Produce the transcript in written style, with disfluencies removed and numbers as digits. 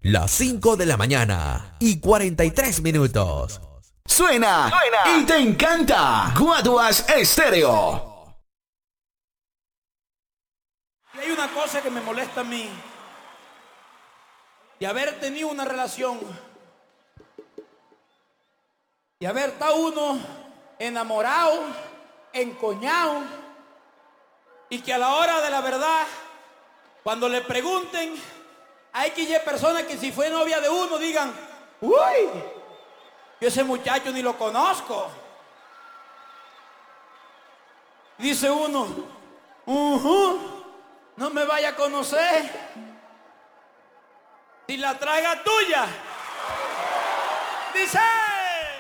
Las 5 de la mañana y 43 minutos. Suena y te encanta. Guaduas Estéreo. Y hay una cosa que me molesta a mí. De haber tenido una relación. Y haber estado uno enamorado, encoñado. Y que a la hora de la verdad, cuando le pregunten, hay que ir personas que si fue novia de uno digan, uy, yo ese muchacho ni lo conozco. Dice uno, no me vaya a conocer. Si la traiga tuya. Dice.